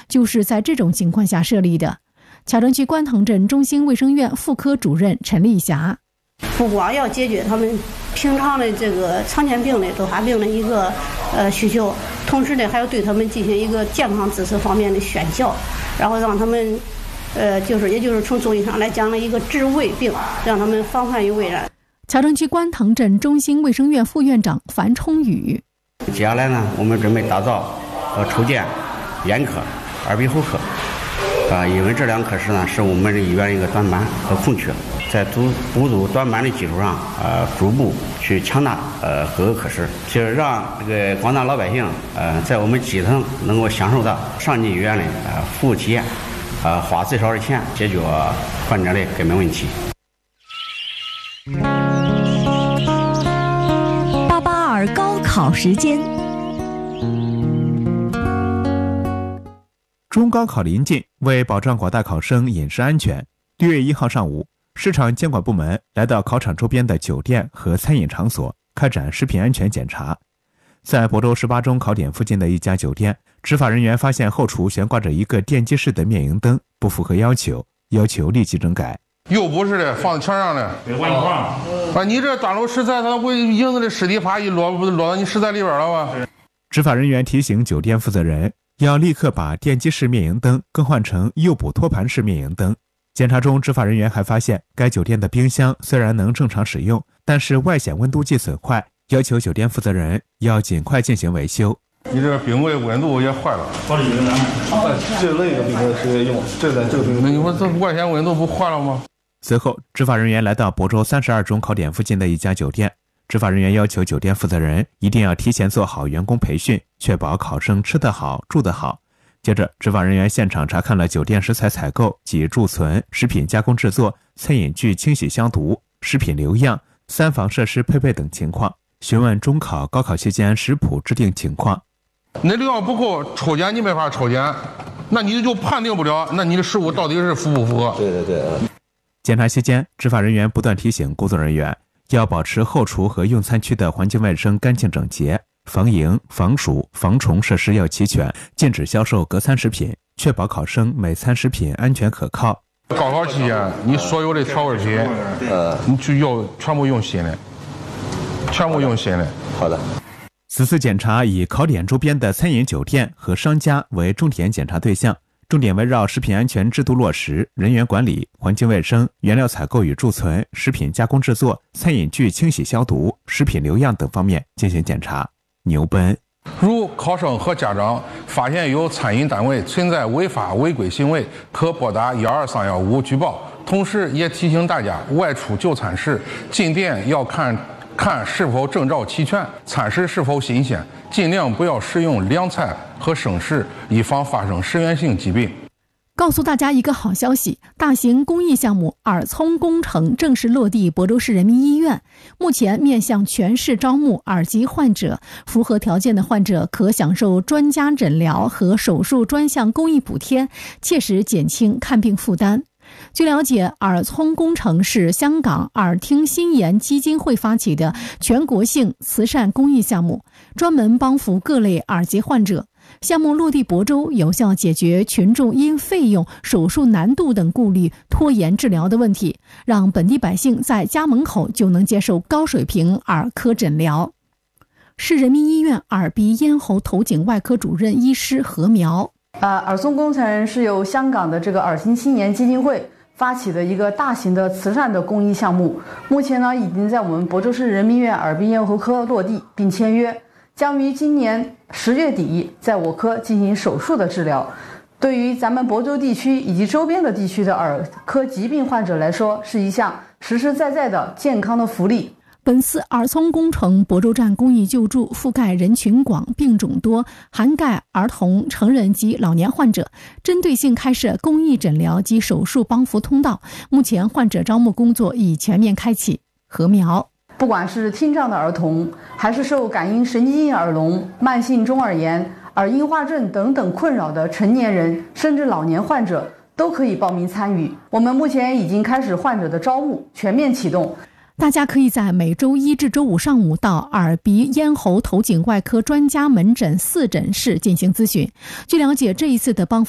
就是在这种情况下设立的。谯城区官塘镇中心卫生院妇科主任陈丽霞， 不光要解决他们平常的这个常见病的多发病的一个需求，同时呢还要对他们进行一个健康知识方面的宣教，然后让他们也就是从中医上来讲的一个治未病，让他们防范于未然。 谯城区官塘镇中心卫生院副院长樊冲宇， 接下来呢，我们准备打造和筹建眼科、耳鼻喉科，因为这两科室呢是我们医院一个短板和空缺，在补足短板的基础上，逐步去强大各个科室，就是让这个广大老百姓在我们基层能够享受到上级医院的服务体验，花最少的钱解决患者的根本问题。 882高考时间。 中高考临近，为保障广大考生饮食安全，6月1号上午，市场监管部门来到考场周边的酒店和餐饮场所开展食品安全检查。在亳州18中考点附近的一家酒店，执法人员发现后厨悬挂着一个电击式的灭蝇灯，不符合要求立即整改。 又不是的，放在墙上的，别换放。你这端漏食材，它不蝇子的尸体啪一落到你食材里边了吗？ 执法人员提醒酒店负责人要立刻把电击式灭蝇灯更换成诱捕托盘式灭蝇灯。检查中，执法人员还发现该酒店的冰箱虽然能正常使用，但是外显温度计损坏，要求酒店负责人要尽快进行维修。 你这冰柜温度也坏了， 这类的冰柜是用这个冰柜， 那你说这外显温度不坏了吗？ 随后，执法人员来到亳州32中考点附近的一家酒店，执法人员要求酒店负责人一定要提前做好员工培训，确保考生吃得好、住得好。接着，执法人员现场查看了酒店食材采购及贮存、食品加工制作、餐饮具清洗消毒、食品留样、3防设施配备等情况，询问中考、高考期间食谱制定情况。 那流量不够，抽检你没法抽检，那你就判定不了，那你的食物到底是符不符合？ 对。 检查期间，执法人员不断提醒工作人员要保持后厨和用餐区的环境卫生干净整洁，防蝇、防鼠、防虫设施要齐全，禁止销售隔餐食品，确保考生每餐食品安全可靠。 高考期间，你所有的调味品，你就要全部用新的， 好的。 此次检查以考点周边的餐饮酒店和商家为重点检查对象，重点围绕食品安全制度落实、人员管理、环境卫生、原料采购与贮存、食品加工制作、餐饮具清洗消毒、食品留样等方面进行检查。牛奔， 如考生和家长发现有餐饮单位存在违法违规行为，可拨打12315举报。同时也提醒大家，外出就餐时进店要看是否证照齐全，餐食是否新鲜，尽量不要食用凉菜和生食，以防发生食源性疾病。 告诉大家一个好消息，大型公益项目耳聪工程正式落地亳州市人民医院。目前面向全市招募耳疾患者，符合条件的患者可享受专家诊疗和手术专项公益补贴，切实减轻看病负担。据了解，耳聪工程是香港耳听心言基金会发起的全国性慈善公益项目，专门帮扶各类耳疾患者。项目落地亳州，有效解决群众因费用、手术难度等顾虑拖延治疗的问题，让本地百姓在家门口就能接受高水平耳科诊疗。市人民医院耳鼻咽喉头颈外科主任医师何苗， 耳聪工程是由香港的这个耳听心言基金会发起的一个大型的慈善的公益项目，目前呢已经在我们亳州市人民医院耳鼻咽喉科落地并签约，将于今年10月底在我科进行手术的治疗。对于咱们亳州地区以及周边的地区的耳科疾病患者来说，是一项实实在在的健康的福利。 本次耳聪工程亳州站公益救助覆盖人群广、病种多，涵盖儿童、成人及老年患者，针对性开设公益诊疗及手术帮扶通道。目前患者招募工作已全面开启。何苗， 不管是听障的儿童，还是受感应神经性耳聋、慢性中耳炎、耳硬化症等等困扰的成年人，甚至老年患者，都可以报名参与。我们目前已经开始患者的招募，全面启动。 大家可以在每周一至周五上午到耳鼻咽喉头颈外科专家门诊4诊室进行咨询。据了解，这一次的帮扶